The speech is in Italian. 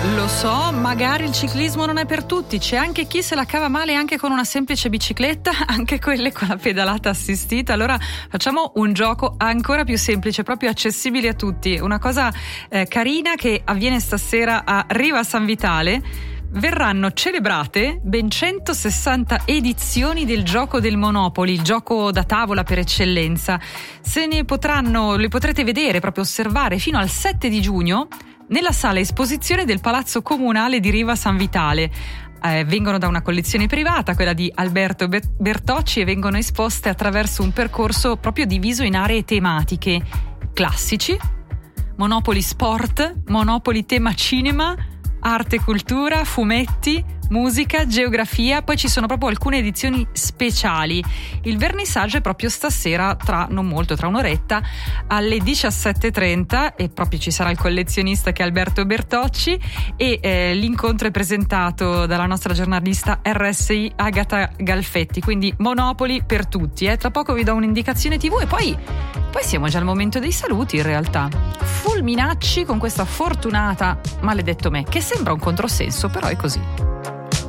Lo so, magari il ciclismo non è per tutti, c'è anche chi se la cava male anche con una semplice bicicletta, anche quelle con la pedalata assistita. Allora facciamo un gioco ancora più semplice, proprio accessibile a tutti, una cosa carina che avviene stasera a Riva San Vitale. Verranno celebrate ben 160 edizioni del gioco del Monopoli, il gioco da tavola per eccellenza. Le potrete vedere, proprio osservare fino al 7 di giugno nella sala esposizione del Palazzo Comunale di Riva San Vitale. Vengono da una collezione privata, quella di Alberto Bertocci, e vengono esposte attraverso un percorso proprio diviso in aree tematiche: classici, Monopoli sport, Monopoli tema cinema, arte e cultura, fumetti, musica, geografia. Poi ci sono proprio alcune edizioni speciali. Il vernissage è proprio stasera, tra un'oretta, alle 17:30, e proprio ci sarà il collezionista che è Alberto Bertocci, e l'incontro è presentato dalla nostra giornalista RSI Agata Galfetti. Quindi Monopoli per tutti. Tra poco vi do un'indicazione TV e poi siamo già al momento dei saluti, in realtà. Fulminacci con questa fortunata maledetto me, che sembra un controsenso, però è così.